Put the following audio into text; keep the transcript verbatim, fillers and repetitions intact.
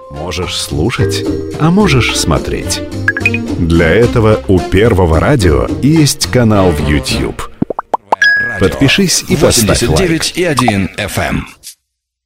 Можешь слушать, а можешь смотреть. Для этого у Первого радио есть канал в YouTube. Подпишись и поставь лайк. восемьдесят девять и один эф эм.